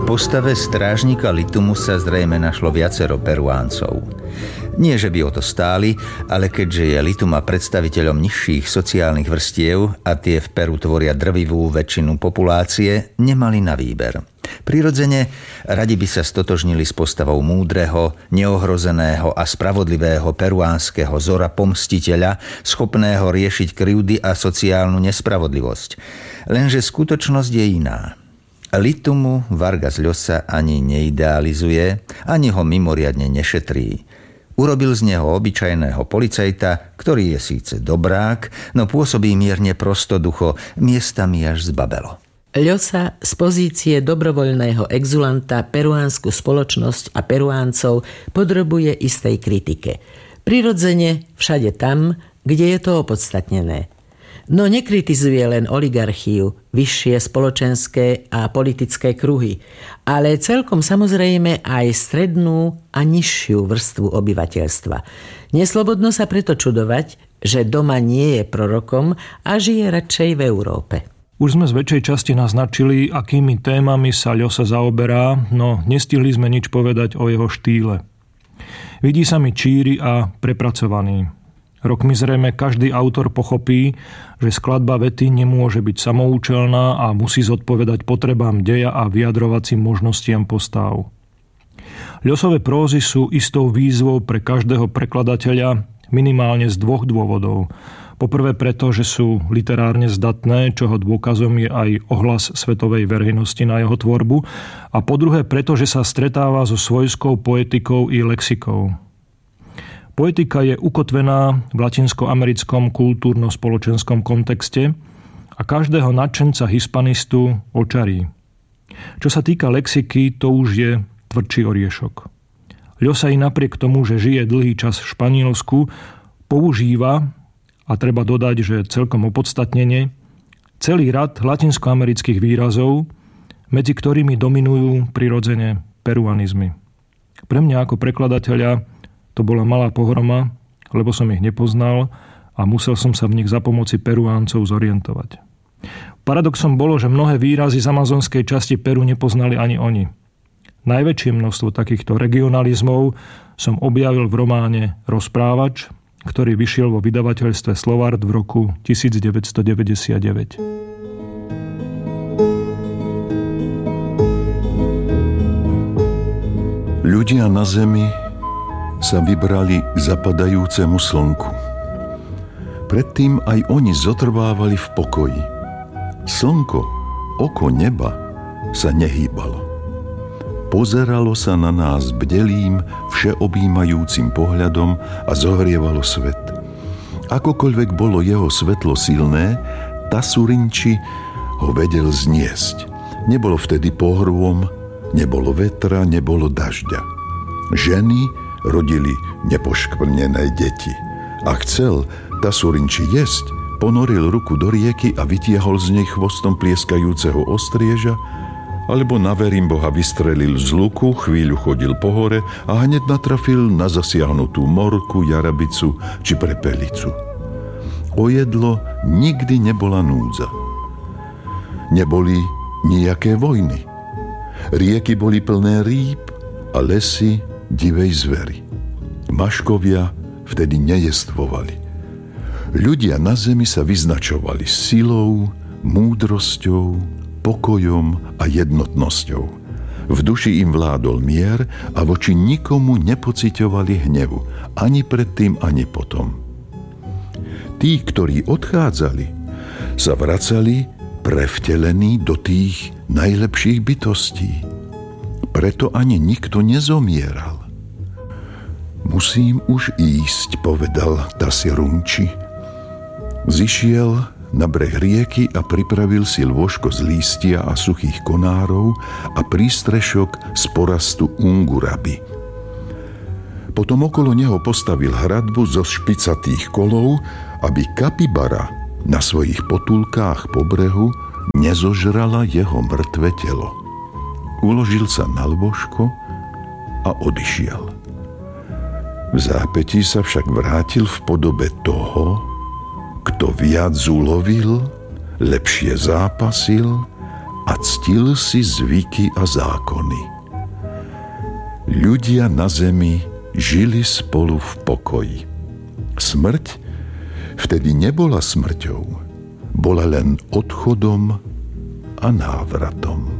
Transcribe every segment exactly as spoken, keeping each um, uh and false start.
postave strážnika Litumu sa zrejme našlo viacero Peruáncov. Nie, že by o to stáli, ale keďže je Lituma predstaviteľom nižších sociálnych vrstiev a tie v Peru tvoria drvivú väčšinu populácie, nemali na výber. Prirodzene radi by sa stotožnili s postavou múdreho, neohrozeného a spravodlivého peruánskeho zora pomstiteľa, schopného riešiť krivdy a sociálnu nespravodlivosť. Lenže skutočnosť je iná. Litumu Vargas Llosa ani neidealizuje, ani ho mimoriadne nešetrí. Urobil z neho obyčajného policajta, ktorý je síce dobrák, no pôsobí mierne prostoducho, miestami až zbabelo. Llosa z pozície dobrovoľného exulanta peruánsku spoločnosť a Peruáncov podrobuje istej kritike. Prirodzene všade tam, kde je to opodstatnené. No nekritizuje len oligarchiu, vyššie spoločenské a politické kruhy, ale celkom samozrejme aj strednú a nižšiu vrstvu obyvateľstva. Neslobodno sa preto čudovať, že doma nie je prorokom a žije radšej v Európe. Už sme z väčšej časti naznačili, akými témami sa Llosa zaoberá, no nestihli sme nič povedať o jeho štýle. Vidí sa mi číry a prepracovaný. Rokmi zrejme každý autor pochopí, že skladba vety nemôže byť samoučelná a musí zodpovedať potrebám deja a vyjadrovacím možnostiam postáv. Llosové prózy sú istou výzvou pre každého prekladateľa minimálne z dvoch dôvodov. Poprvé preto, že sú literárne zdatné, čoho dôkazom je aj ohlas svetovej verejnosti na jeho tvorbu, a po druhé preto, že sa stretáva so svojskou poetikou i lexikou. Poetika je ukotvená v latinskoamerickom kultúrno-spoločenskom kontexte a každého nadšenca hispanistu očarí. Čo sa týka lexiky, to už je tvrdší oriešok. Llosa i napriek tomu, že žije dlhý čas v Španielsku, používa, a treba dodať, že celkom opodstatnenie, celý rad latinskoamerických výrazov, medzi ktorými dominujú prirodzene peruanizmy. Pre mňa ako prekladateľa to bola malá pohroma, lebo som ich nepoznal a musel som sa v nich za pomoci Peruáncov zorientovať. Paradoxom bolo, že mnohé výrazy z amazonskej časti Peru nepoznali ani oni. Najväčšie množstvo takýchto regionalizmov som objavil v románe Rozprávač, ktorý vyšiel vo vydavateľstve Slovart v roku devätnásťstodeväťdesiatdeväť. Ľudia na zemi sa vybrali k zapadajúcemu slnku. Predtým aj oni zotrvávali v pokoji. Slnko, oko neba, sa nehýbalo. Pozeralo sa na nás bdelým, všeobjímajúcim pohľadom a zohrievalo svet. Akokoľvek bolo jeho svetlo silné, Tasurinči ho vedel zniesť. Nebolo vtedy pohrôm, nebolo vetra, nebolo dažďa. Ženy rodili nepoškvrnené deti. A chcel Tasurinči jesť, ponoril ruku do rieky a vytiahol z nej chvostom plieskajúceho ostrieža, alebo na verím Boha vystrelil z luku, chvíľu chodil po hore a hneď natrafil na zasiahnutú morku, jarabicu či prepelicu. O jedlo nikdy nebola núdza. Neboli nijaké vojny. Rieky boli plné rýb a lesy divej zvery. Maškovia vtedy nejestvovali. Ľudia na zemi sa vyznačovali silou, múdrosťou, pokojom a jednotnosťou. V duši im vládol mier a voči nikomu nepociťovali hnevu, ani predtým, ani potom. Tí, ktorí odchádzali, sa vracali prevtelení do tých najlepších bytostí. Preto ani nikto nezomieral. Musím už ísť, povedal Tasurinči. Zišiel na breh rieky a pripravil si lôžko z lístia a suchých konárov a prístrešok z porastu unguraby. Potom okolo neho postavil hradbu zo špicatých kolov, aby kapibara na svojich potulkách po brehu nezožrala jeho mŕtve telo. Uložil sa na lôžko a odišiel. V zápätí sa však vrátil v podobe toho, kto viac ulovil, lepšie zápasil a ctil si zvyky a zákony. Ľudia na zemi žili spolu v pokoji. Smrť vtedy nebola smrťou, bola len odchodom a návratom.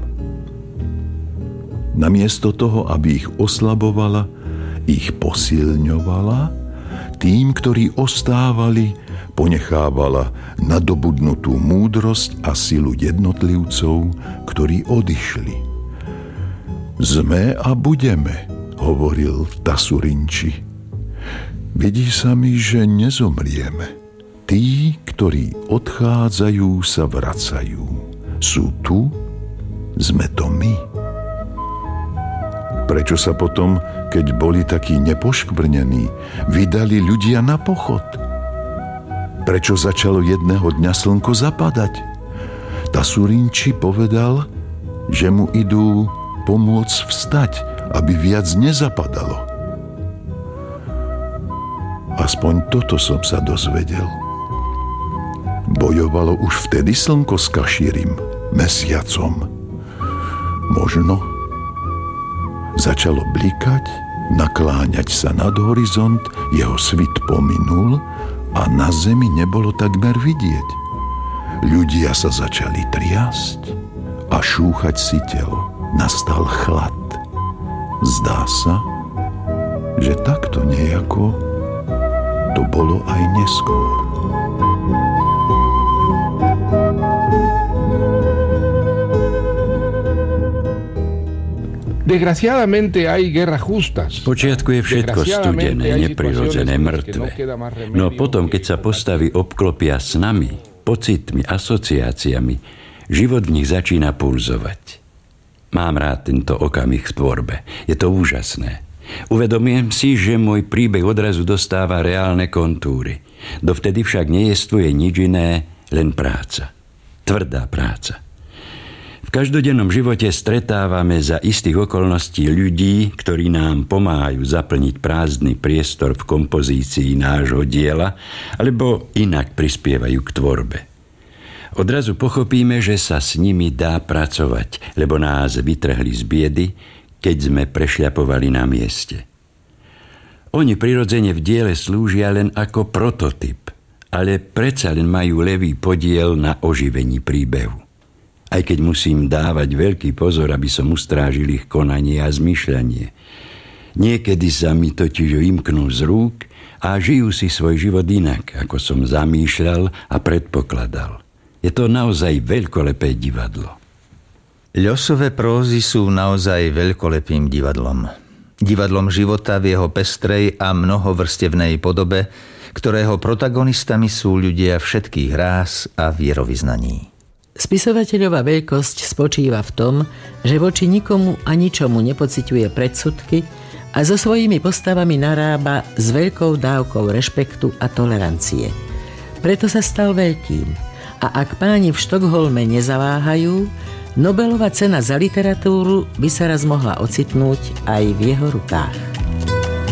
Namiesto toho, aby ich oslabovala, ich posilňovala, tým, ktorí ostávali, ponechávala nadobudnutú múdrosť a silu jednotlivcov, ktorí odišli. Sme a budeme, hovoril Tasurinči. Vidí sa mi, že nezomrieme. Tí, ktorí odchádzajú, sa vracajú. Sú tu, sme to my. Prečo sa potom, keď boli takí nepoškvrnení, vydali ľudia na pochod? Prečo začalo jedného dňa slnko zapadať? Tasurinči povedal, že mu idú pomôcť vstať, aby viac nezapadalo. Aspoň toto som sa dozvedel. Bojovalo už vtedy slnko s Kašírim, mesiacom. Možno začalo blikať, nakláňať sa nad horizont, jeho svit pominul a na zemi nebolo takmer vidieť. Ľudia sa začali triasť a šúchať si telo. Nastal chlad. Zdá sa, že takto nejako to bolo aj neskôr. Spočiatku je všetko studené, neprirodzené, mŕtve. No potom, keď sa postavy obklopia s nami, pocitmi, asociáciami, život v nich začína pulzovať. Mám rád tento okamih v tvorbe. Je to úžasné. Uvedomujem si, že môj príbeh odrazu dostáva reálne kontúry. Dovtedy však nejestvuje nič iné, len práca. Tvrdá práca. V každodennom živote stretávame za istých okolností ľudí, ktorí nám pomáhajú zaplniť prázdny priestor v kompozícii nášho diela, alebo inak prispievajú k tvorbe. Odrazu pochopíme, že sa s nimi dá pracovať, lebo nás vytrhli z biedy, keď sme prešľapovali na mieste. Oni prirodzene v diele slúžia len ako prototyp, ale predsa len majú ľavý podiel na oživení príbehu. Aj keď musím dávať veľký pozor, aby som ustrážil ich konanie a zmýšľanie. Niekedy sa mi totiž vymknú z rúk a žijú si svoj život inak, ako som zamýšľal a predpokladal. Je to naozaj veľkolepé divadlo. Ľosové prózy sú naozaj veľkolepým divadlom. Divadlom života v jeho pestrej a mnohovrstevnej podobe, ktorého protagonistami sú ľudia všetkých rás a vierovyznaní. Spisovateľová veľkosť spočíva v tom, že voči nikomu a ničomu nepociťuje predsudky a so svojimi postavami narába s veľkou dávkou rešpektu a tolerancie. Preto sa stal veľkým. A ak páni v Štokholme nezaváhajú, Nobelova cena za literatúru by sa raz mohla ocitnúť aj v jeho rukách.